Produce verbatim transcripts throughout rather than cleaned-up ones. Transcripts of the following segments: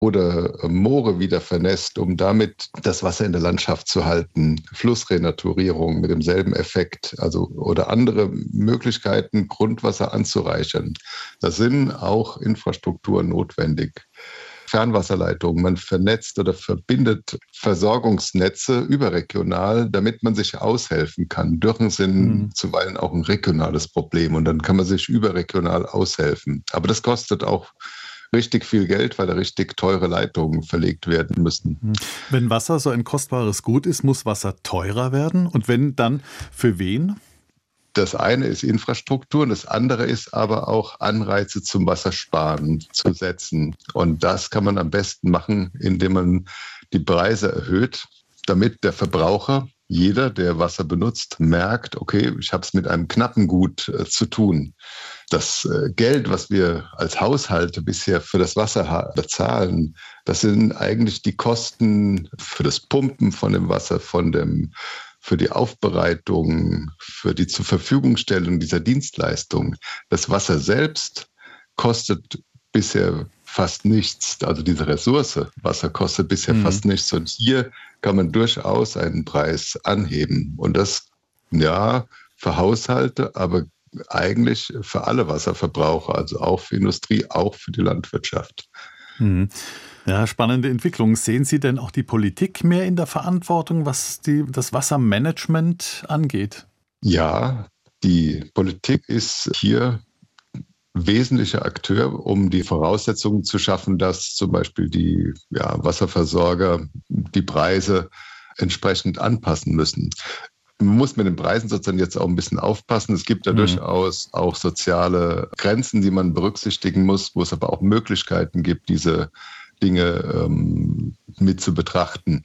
oder Moore wieder vernässt, um damit das Wasser in der Landschaft zu halten. Flussrenaturierung mit demselben Effekt, also oder andere Möglichkeiten, Grundwasser anzureichern. Da sind auch Infrastrukturen notwendig. Fernwasserleitungen, man vernetzt oder verbindet Versorgungsnetze überregional, damit man sich aushelfen kann. Dürren sind mhm. zuweilen auch ein regionales Problem und dann kann man sich überregional aushelfen. Aber das kostet auch richtig viel Geld, weil da richtig teure Leitungen verlegt werden müssen. Wenn Wasser so ein kostbares Gut ist, muss Wasser teurer werden? Und wenn, dann für wen? Das eine ist Infrastruktur und das andere ist aber auch Anreize zum Wassersparen zu setzen. Und das kann man am besten machen, indem man die Preise erhöht, damit der Verbraucher, jeder, der Wasser benutzt, merkt, okay, ich habe es mit einem knappen Gut äh, zu tun. Das äh, Geld, was wir als Haushalte bisher für das Wasser bezahlen, das sind eigentlich die Kosten für das Pumpen von dem Wasser, von dem für die Aufbereitung, für die zur Verfügungstellung dieser Dienstleistung. Das Wasser selbst kostet bisher fast nichts. Also diese Ressource Wasser kostet bisher mhm. fast nichts. Und hier kann man durchaus einen Preis anheben. Und das, ja, für Haushalte, aber eigentlich für alle Wasserverbraucher, also auch für Industrie, auch für die Landwirtschaft. Mhm. Ja, spannende Entwicklung. Sehen Sie denn auch die Politik mehr in der Verantwortung, was die, das Wassermanagement angeht? Ja, die Politik ist hier wesentlicher Akteur, um die Voraussetzungen zu schaffen, dass zum Beispiel die ja, Wasserversorger die Preise entsprechend anpassen müssen. Man muss mit den Preisen sozusagen jetzt auch ein bisschen aufpassen. Es gibt da mhm. durchaus auch soziale Grenzen, die man berücksichtigen muss, wo es aber auch Möglichkeiten gibt, diese Dinge ähm, mit zu betrachten.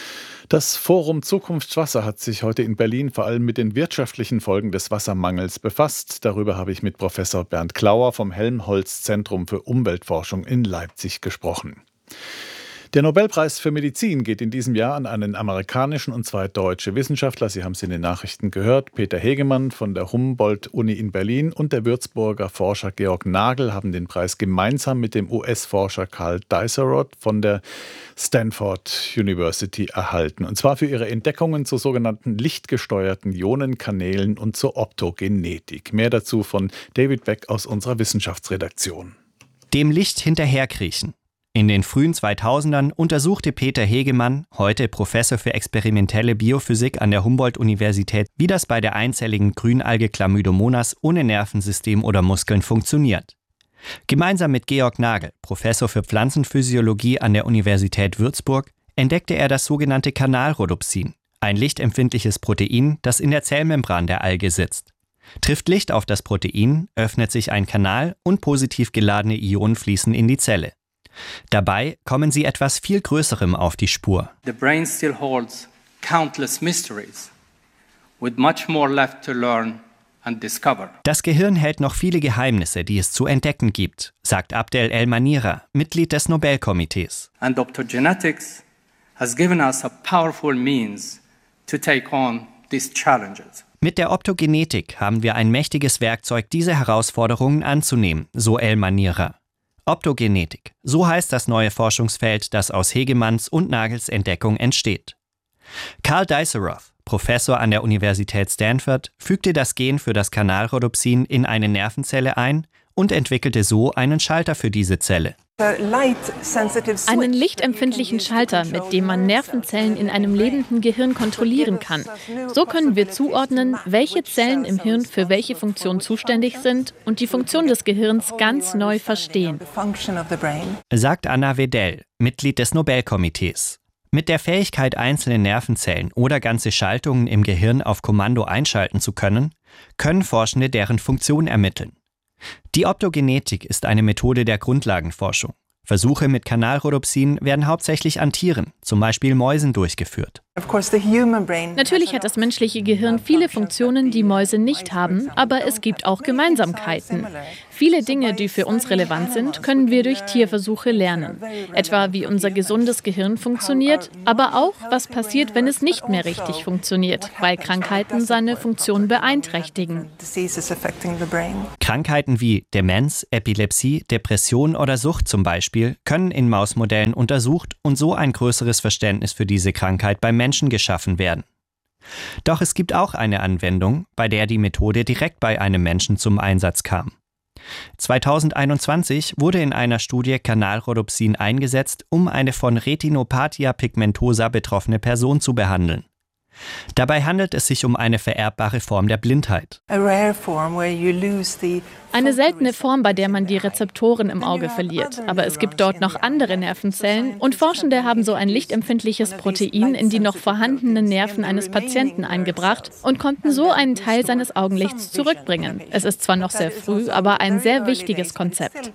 Das Forum Zukunftswasser hat sich heute in Berlin vor allem mit den wirtschaftlichen Folgen des Wassermangels befasst. Darüber habe ich mit Professor Bernd Klauer vom Helmholtz-Zentrum für Umweltforschung in Leipzig gesprochen. Der Nobelpreis für Medizin geht in diesem Jahr an einen amerikanischen und zwei deutsche Wissenschaftler. Sie haben es in den Nachrichten gehört. Peter Hegemann von der Humboldt-Uni in Berlin und der Würzburger Forscher Georg Nagel haben den Preis gemeinsam mit dem U S-Forscher Carl Dieselrod von der Stanford University erhalten. Und zwar für ihre Entdeckungen zu sogenannten lichtgesteuerten Ionenkanälen und zur Optogenetik. Mehr dazu von David Beck aus unserer Wissenschaftsredaktion. Dem Licht hinterherkriechen. In den frühen zweitausendern untersuchte Peter Hegemann, heute Professor für experimentelle Biophysik an der Humboldt-Universität, wie das bei der einzelligen Grünalge Chlamydomonas ohne Nervensystem oder Muskeln funktioniert. Gemeinsam mit Georg Nagel, Professor für Pflanzenphysiologie an der Universität Würzburg, entdeckte er das sogenannte Kanalrhodopsin, ein lichtempfindliches Protein, das in der Zellmembran der Alge sitzt. Trifft Licht auf das Protein, öffnet sich ein Kanal und positiv geladene Ionen fließen in die Zelle. Dabei kommen sie etwas viel Größerem auf die Spur. The brain still holds countless mysteries, with much more left to learn and discover. Das Gehirn hält noch viele Geheimnisse, die es zu entdecken gibt, sagt Abdel El-Manira, Mitglied des Nobelkomitees. And optogenetics has given us a powerful means to take on these challenges. Mit der Optogenetik haben wir ein mächtiges Werkzeug, diese Herausforderungen anzunehmen, so El-Manira. Optogenetik, so heißt das neue Forschungsfeld, das aus Hegemanns und Nagels Entdeckung entsteht. Carl Dieselrod, Professor an der Universität Stanford, fügte das Gen für das Kanalrhodopsin in eine Nervenzelle ein und entwickelte so einen Schalter für diese Zelle. Einen lichtempfindlichen Schalter, mit dem man Nervenzellen in einem lebenden Gehirn kontrollieren kann. So können wir zuordnen, welche Zellen im Hirn für welche Funktion zuständig sind und die Funktion des Gehirns ganz neu verstehen. Sagt Anna Wedell, Mitglied des Nobelkomitees. Mit der Fähigkeit, einzelne Nervenzellen oder ganze Schaltungen im Gehirn auf Kommando einschalten zu können, können Forschende deren Funktion ermitteln. Die Optogenetik ist eine Methode der Grundlagenforschung. Versuche mit Kanalrhodopsin werden hauptsächlich an Tieren, zum Beispiel Mäusen, durchgeführt. Natürlich hat das menschliche Gehirn viele Funktionen, die Mäuse nicht haben, aber es gibt auch Gemeinsamkeiten. Viele Dinge, die für uns relevant sind, können wir durch Tierversuche lernen. Etwa, wie unser gesundes Gehirn funktioniert, aber auch, was passiert, wenn es nicht mehr richtig funktioniert, weil Krankheiten seine Funktion beeinträchtigen. Krankheiten wie Demenz, Epilepsie, Depression oder Sucht zum Beispiel können in Mausmodellen untersucht und so ein größeres Verständnis für diese Krankheit beim Menschen geschaffen werden. Doch es gibt auch eine Anwendung, bei der die Methode direkt bei einem Menschen zum Einsatz kam. zweitausendeinundzwanzig wurde in einer Studie Kanalrhodopsin eingesetzt, um eine von Retinopathia pigmentosa betroffene Person zu behandeln. Dabei handelt es sich um eine vererbbare Form der Blindheit. Eine seltene Form, bei der man die Rezeptoren im Auge verliert. Aber es gibt dort noch andere Nervenzellen und Forschende haben so ein lichtempfindliches Protein in die noch vorhandenen Nerven eines Patienten eingebracht und konnten so einen Teil seines Augenlichts zurückbringen. Es ist zwar noch sehr früh, aber ein sehr wichtiges Konzept.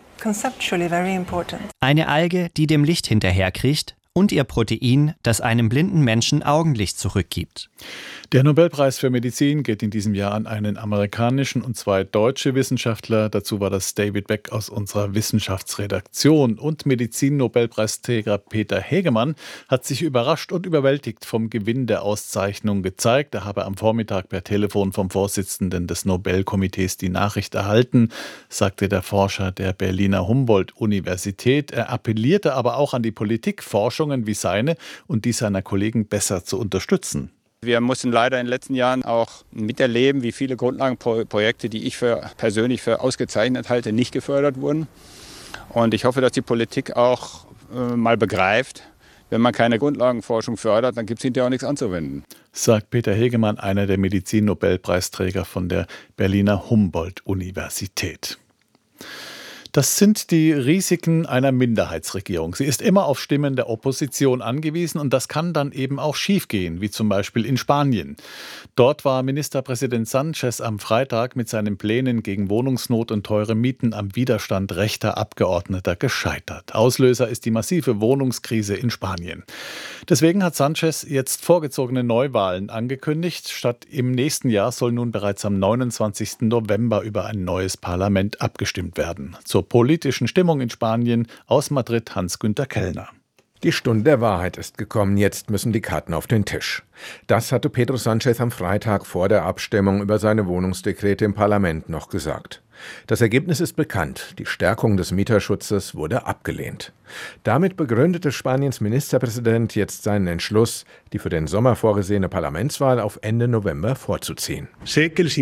Eine Alge, die dem Licht hinterherkriecht, und ihr Protein, das einem blinden Menschen Augenlicht zurückgibt. Der Nobelpreis für Medizin geht in diesem Jahr an einen amerikanischen und zwei deutsche Wissenschaftler. Dazu war das David Beck aus unserer Wissenschaftsredaktion. Und Medizin-Nobelpreisträger Peter Hegemann hat sich überrascht und überwältigt vom Gewinn der Auszeichnung gezeigt. Er habe am Vormittag per Telefon vom Vorsitzenden des Nobelkomitees die Nachricht erhalten, sagte der Forscher der Berliner Humboldt-Universität. Er appellierte aber auch an die Politik, Forschungen wie seine und die seiner Kollegen besser zu unterstützen. Wir mussten leider in den letzten Jahren auch miterleben, wie viele Grundlagenprojekte, die ich für persönlich für ausgezeichnet halte, nicht gefördert wurden. Und ich hoffe, dass die Politik auch äh, mal begreift, wenn man keine Grundlagenforschung fördert, dann gibt es hinterher auch nichts anzuwenden. Sagt Peter Hegemann, einer der Medizin-Nobelpreisträger von der Berliner Humboldt-Universität. Das sind die Risiken einer Minderheitsregierung. Sie ist immer auf Stimmen der Opposition angewiesen und das kann dann eben auch schiefgehen, wie zum Beispiel in Spanien. Dort war Ministerpräsident Sánchez am Freitag mit seinen Plänen gegen Wohnungsnot und teure Mieten am Widerstand rechter Abgeordneter gescheitert. Auslöser ist die massive Wohnungskrise in Spanien. Deswegen hat Sánchez jetzt vorgezogene Neuwahlen angekündigt. Statt im nächsten Jahr soll nun bereits am neunundzwanzigsten November über ein neues Parlament abgestimmt werden. Zur politischen Stimmung in Spanien aus Madrid Hans-Günther Kellner. Die Stunde der Wahrheit ist gekommen, jetzt müssen die Karten auf den Tisch. Das hatte Pedro Sánchez am Freitag vor der Abstimmung über seine Wohnungsdekrete im Parlament noch gesagt. Das Ergebnis ist bekannt, die Stärkung des Mieterschutzes wurde abgelehnt. Damit begründete Spaniens Ministerpräsident jetzt seinen Entschluss, die für den Sommer vorgesehene Parlamentswahl auf Ende November vorzuziehen. Ich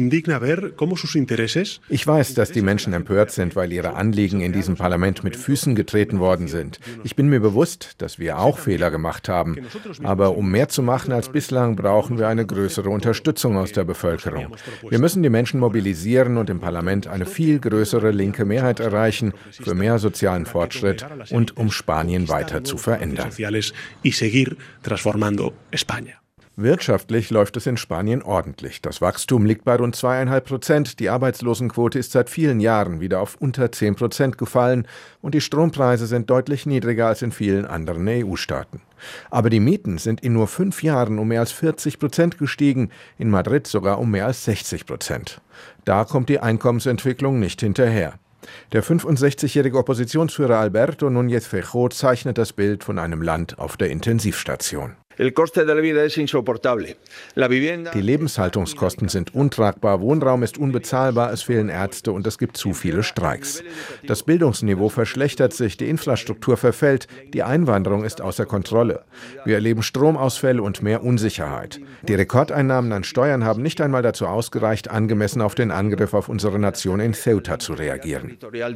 weiß, dass die Menschen empört sind, weil ihre Anliegen in diesem Parlament mit Füßen getreten worden sind. Ich bin mir bewusst, dass wir auch Fehler gemacht haben. Aber um mehr zu machen als bislang, brauchen wir eine größere Unterstützung aus der Bevölkerung. Wir müssen die Menschen mobilisieren und im Parlament eine viel größere linke Mehrheit erreichen für mehr sozialen Fortschritt und um Spanien weiter zu verändern. Wirtschaftlich läuft es in Spanien ordentlich. Das Wachstum liegt bei rund zweieinhalb Prozent. Die Arbeitslosenquote ist seit vielen Jahren wieder auf unter zehn Prozent gefallen und die Strompreise sind deutlich niedriger als in vielen anderen E U-Staaten. Aber die Mieten sind in nur fünf Jahren um mehr als vierzig Prozent gestiegen, in Madrid sogar um mehr als sechzig Prozent. Da kommt die Einkommensentwicklung nicht hinterher. Der fünfundsechzigjährige Oppositionsführer Alberto Núñez Feijóo zeichnet das Bild von einem Land auf der Intensivstation. Die Lebenshaltungskosten sind untragbar, Wohnraum ist unbezahlbar, es fehlen Ärzte und es gibt zu viele Streiks. Das Bildungsniveau verschlechtert sich, die Infrastruktur verfällt, die Einwanderung ist außer Kontrolle. Wir erleben Stromausfälle und mehr Unsicherheit. Die Rekordeinnahmen an Steuern haben nicht einmal dazu ausgereicht, angemessen auf den Angriff auf unsere Nation in Ceuta zu reagieren.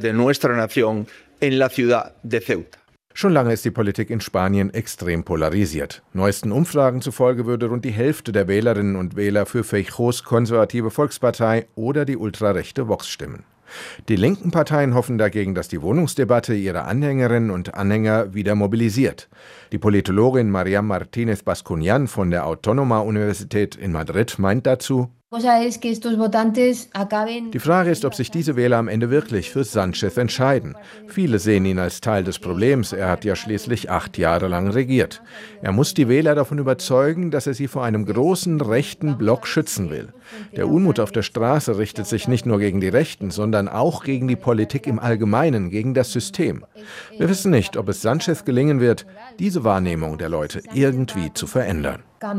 Schon lange ist die Politik in Spanien extrem polarisiert. Neuesten Umfragen zufolge würde rund die Hälfte der Wählerinnen und Wähler für Feijóos konservative Volkspartei oder die ultrarechte Vox stimmen. Die linken Parteien hoffen dagegen, dass die Wohnungsdebatte ihre Anhängerinnen und Anhänger wieder mobilisiert. Die Politologin María Martínez Bascuñán von der Autónoma Universität in Madrid meint dazu: Die Frage ist, ob sich diese Wähler am Ende wirklich für Sánchez entscheiden. Viele sehen ihn als Teil des Problems. Er hat ja schließlich acht Jahre lang regiert. Er muss die Wähler davon überzeugen, dass er sie vor einem großen rechten Block schützen will. Der Unmut auf der Straße richtet sich nicht nur gegen die Rechten, sondern auch gegen die Politik im Allgemeinen, gegen das System. Wir wissen nicht, ob es Sánchez gelingen wird, diese Wahrnehmung der Leute irgendwie zu verändern.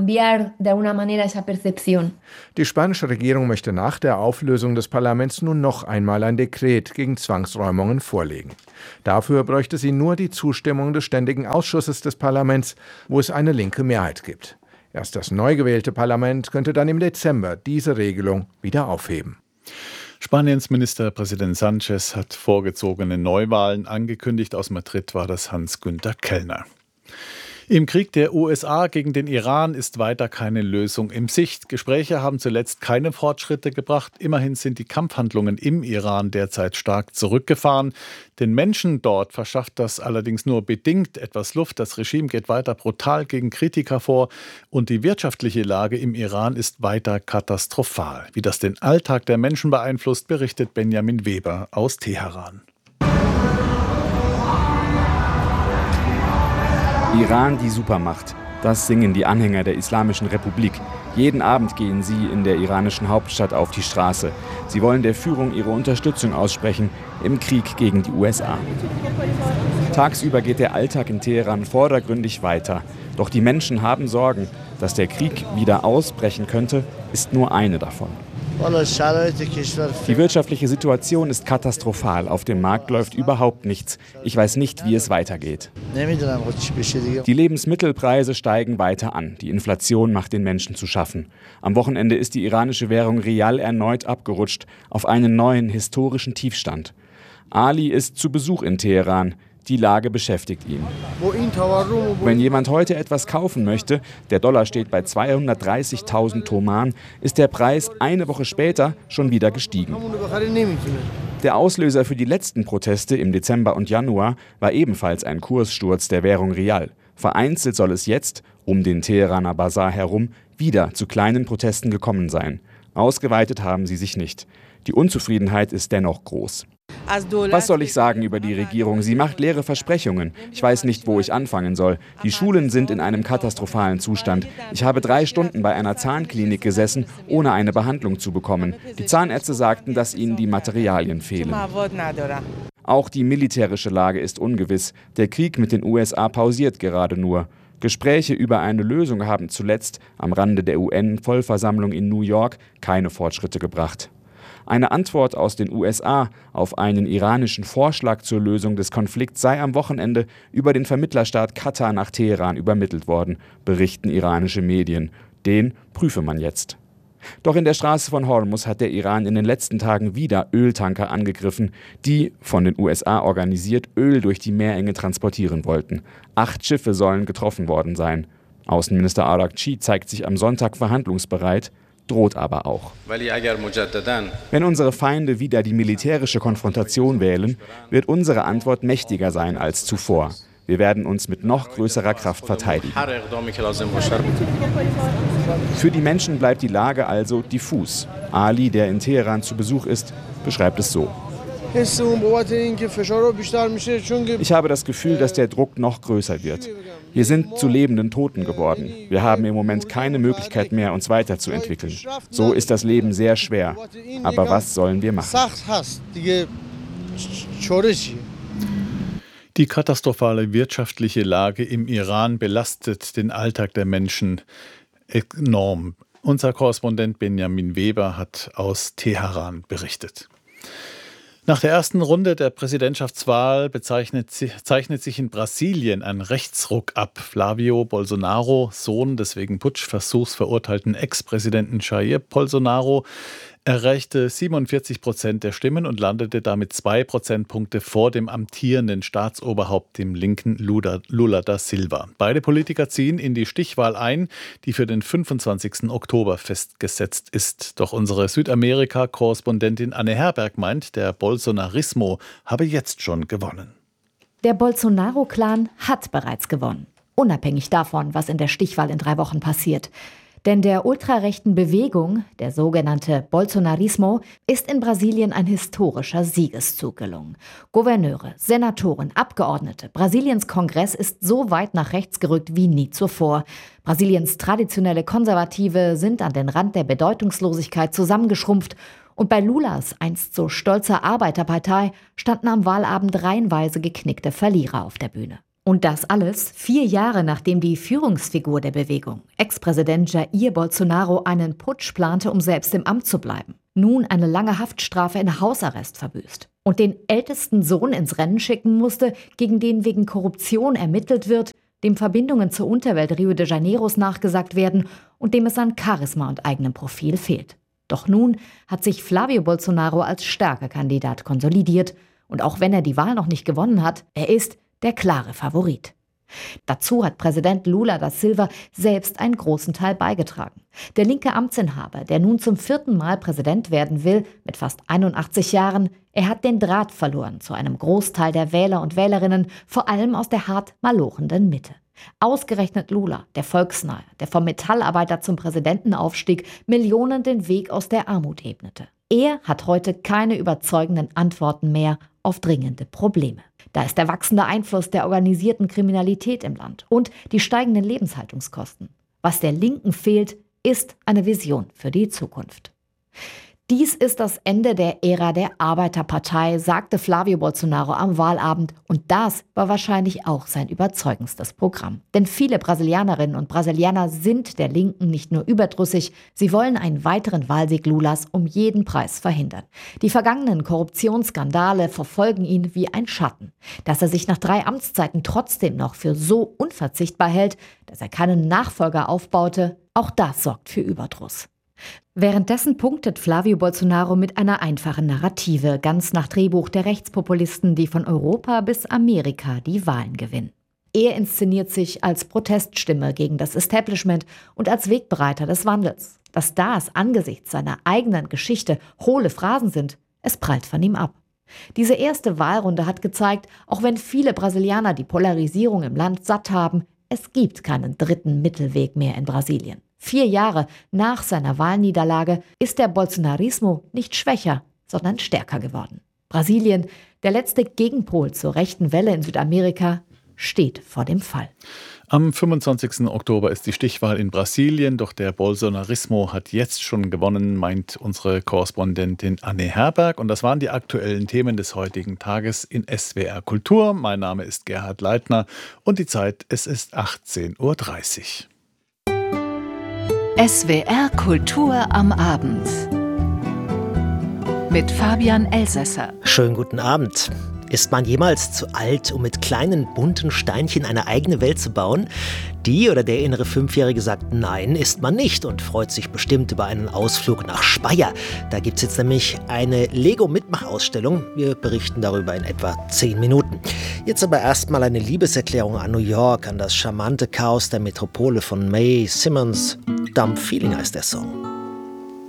Die spanische Regierung möchte nach der Auflösung des Parlaments nun noch einmal ein Dekret gegen Zwangsräumungen vorlegen. Dafür bräuchte sie nur die Zustimmung des Ständigen Ausschusses des Parlaments, wo es eine linke Mehrheit gibt. Erst das neu gewählte Parlament könnte dann im Dezember diese Regelung wieder aufheben. Spaniens Ministerpräsident Sánchez hat vorgezogene Neuwahlen angekündigt. Aus Madrid war das Hans-Günther Kellner. Im Krieg der U S A gegen den Iran ist weiter keine Lösung in Sicht. Gespräche haben zuletzt keine Fortschritte gebracht. Immerhin sind die Kampfhandlungen im Iran derzeit stark zurückgefahren. Den Menschen dort verschafft das allerdings nur bedingt etwas Luft. Das Regime geht weiter brutal gegen Kritiker vor und die wirtschaftliche Lage im Iran ist weiter katastrophal. Wie das den Alltag der Menschen beeinflusst, berichtet Benjamin Weber aus Teheran. Iran, die Supermacht. Das singen die Anhänger der Islamischen Republik. Jeden Abend gehen sie in der iranischen Hauptstadt auf die Straße. Sie wollen der Führung ihre Unterstützung aussprechen im Krieg gegen die U S A. Tagsüber geht der Alltag in Teheran vordergründig weiter. Doch die Menschen haben Sorgen. Dass der Krieg wieder ausbrechen könnte, ist nur eine davon. Die wirtschaftliche Situation ist katastrophal. Auf dem Markt läuft überhaupt nichts. Ich weiß nicht, wie es weitergeht. Die Lebensmittelpreise steigen weiter an. Die Inflation macht den Menschen zu schaffen. Am Wochenende ist die iranische Währung Rial erneut abgerutscht auf einen neuen historischen Tiefstand. Ali ist zu Besuch in Teheran. Die Lage beschäftigt ihn. Wenn jemand heute etwas kaufen möchte, der Dollar steht bei zweihundertdreißigtausend Toman, ist der Preis eine Woche später schon wieder gestiegen. Der Auslöser für die letzten Proteste im Dezember und Januar war ebenfalls ein Kurssturz der Währung Rial. Vereinzelt soll es jetzt, um den Teheraner Basar herum, wieder zu kleinen Protesten gekommen sein. Ausgeweitet haben sie sich nicht. Die Unzufriedenheit ist dennoch groß. Was soll ich sagen über die Regierung? Sie macht leere Versprechungen. Ich weiß nicht, wo ich anfangen soll. Die Schulen sind in einem katastrophalen Zustand. Ich habe drei Stunden bei einer Zahnklinik gesessen, ohne eine Behandlung zu bekommen. Die Zahnärzte sagten, dass ihnen die Materialien fehlen. Auch die militärische Lage ist ungewiss. Der Krieg mit den U S A pausiert gerade nur. Gespräche über eine Lösung haben zuletzt am Rande der U N-Vollversammlung in New York keine Fortschritte gebracht. Eine Antwort aus den U S A auf einen iranischen Vorschlag zur Lösung des Konflikts sei am Wochenende über den Vermittlerstaat Katar nach Teheran übermittelt worden, berichten iranische Medien. Den prüfe man jetzt. Doch in der Straße von Hormuz hat der Iran in den letzten Tagen wieder Öltanker angegriffen, die, von den U S A organisiert, Öl durch die Meerenge transportieren wollten. Acht Schiffe sollen getroffen worden sein. Außenminister Araghchi zeigt sich am Sonntag verhandlungsbereit, droht aber auch. Wenn unsere Feinde wieder die militärische Konfrontation wählen, wird unsere Antwort mächtiger sein als zuvor. Wir werden uns mit noch größerer Kraft verteidigen. Für die Menschen bleibt die Lage also diffus. Ali, der in Teheran zu Besuch ist, beschreibt es so. Ich habe das Gefühl, dass der Druck noch größer wird. Wir sind zu lebenden Toten geworden. Wir haben im Moment keine Möglichkeit mehr, uns weiterzuentwickeln. So ist das Leben sehr schwer. Aber was sollen wir machen? Die katastrophale wirtschaftliche Lage im Iran belastet den Alltag der Menschen enorm. Unser Korrespondent Benjamin Weber hat aus Teheran berichtet. Nach der ersten Runde der Präsidentschaftswahl bezeichnet, zeichnet sich in Brasilien ein Rechtsruck ab. Flavio Bolsonaro, Sohn des wegen Putschversuchs verurteilten Ex-Präsidenten Jair Bolsonaro, erreichte siebenundvierzig Prozent der Stimmen und landete damit zwei Prozentpunkte vor dem amtierenden Staatsoberhaupt, dem linken Lula, Lula da Silva. Beide Politiker ziehen in die Stichwahl ein, die für den fünfundzwanzigsten Oktober festgesetzt ist. Doch unsere Südamerika-Korrespondentin Anne Herberg meint, der Bolsonarismo habe jetzt schon gewonnen. Der Bolsonaro-Clan hat bereits gewonnen. Unabhängig davon, was in der Stichwahl in drei Wochen passiert. Denn der ultrarechten Bewegung, der sogenannte Bolsonarismo, ist in Brasilien ein historischer Siegeszug gelungen. Gouverneure, Senatoren, Abgeordnete, Brasiliens Kongress ist so weit nach rechts gerückt wie nie zuvor. Brasiliens traditionelle Konservative sind an den Rand der Bedeutungslosigkeit zusammengeschrumpft. Und bei Lulas einst so stolzer Arbeiterpartei standen am Wahlabend reihenweise geknickte Verlierer auf der Bühne. Und das alles vier Jahre nachdem die Führungsfigur der Bewegung, Ex-Präsident Jair Bolsonaro, einen Putsch plante, um selbst im Amt zu bleiben. Nun eine lange Haftstrafe in Hausarrest verbüßt. Und den ältesten Sohn ins Rennen schicken musste, gegen den wegen Korruption ermittelt wird, dem Verbindungen zur Unterwelt Rio de Janeiros nachgesagt werden und dem es an Charisma und eigenem Profil fehlt. Doch nun hat sich Flávio Bolsonaro als starker Kandidat konsolidiert. Und auch wenn er die Wahl noch nicht gewonnen hat, er ist der klare Favorit. Dazu hat Präsident Lula da Silva selbst einen großen Teil beigetragen. Der linke Amtsinhaber, der nun zum vierten Mal Präsident werden will, mit fast einundachtzig Jahren, er hat den Draht verloren zu einem Großteil der Wähler und Wählerinnen, vor allem aus der hart malochenden Mitte. Ausgerechnet Lula, der Volksnahe, der vom Metallarbeiter zum Präsidenten aufstieg, Millionen den Weg aus der Armut ebnete. Er hat heute keine überzeugenden Antworten mehr auf dringende Probleme. Da ist der wachsende Einfluss der organisierten Kriminalität im Land und die steigenden Lebenshaltungskosten. Was der Linken fehlt, ist eine Vision für die Zukunft. Dies ist das Ende der Ära der Arbeiterpartei, sagte Flávio Bolsonaro am Wahlabend. Und das war wahrscheinlich auch sein überzeugendstes Programm. Denn viele Brasilianerinnen und Brasilianer sind der Linken nicht nur überdrüssig, sie wollen einen weiteren Wahlsieg Lulas um jeden Preis verhindern. Die vergangenen Korruptionsskandale verfolgen ihn wie ein Schatten. Dass er sich nach drei Amtszeiten trotzdem noch für so unverzichtbar hält, dass er keinen Nachfolger aufbaute, auch das sorgt für Überdruss. Währenddessen punktet Flávio Bolsonaro mit einer einfachen Narrative, ganz nach Drehbuch der Rechtspopulisten, die von Europa bis Amerika die Wahlen gewinnen. Er inszeniert sich als Proteststimme gegen das Establishment und als Wegbereiter des Wandels. Dass das angesichts seiner eigenen Geschichte hohle Phrasen sind, es prallt von ihm ab. Diese erste Wahlrunde hat gezeigt, auch wenn viele Brasilianer die Polarisierung im Land satt haben, es gibt keinen dritten Mittelweg mehr in Brasilien. Vier Jahre nach seiner Wahlniederlage ist der Bolsonarismo nicht schwächer, sondern stärker geworden. Brasilien, der letzte Gegenpol zur rechten Welle in Südamerika, steht vor dem Fall. Am fünfundzwanzigsten Oktober ist die Stichwahl in Brasilien, doch der Bolsonarismo hat jetzt schon gewonnen, meint unsere Korrespondentin Anne Herberg. Und das waren die aktuellen Themen des heutigen Tages in S W R Kultur. Mein Name ist Gerhard Leitner und die Zeit, es ist achtzehn Uhr dreißig. S W R Kultur am Abend mit Fabian Elsässer. Schönen guten Abend. Ist man jemals zu alt, um mit kleinen bunten Steinchen eine eigene Welt zu bauen? Die oder der innere Fünfjährige sagt, nein, ist man nicht und freut sich bestimmt über einen Ausflug nach Speyer. Da gibt es jetzt nämlich eine Lego-Mitmachausstellung. Wir berichten darüber in etwa zehn Minuten. Jetzt aber erstmal eine Liebeserklärung an New York, an das charmante Chaos der Metropole von Mae Simmons. Dumb Feeling heißt der Song.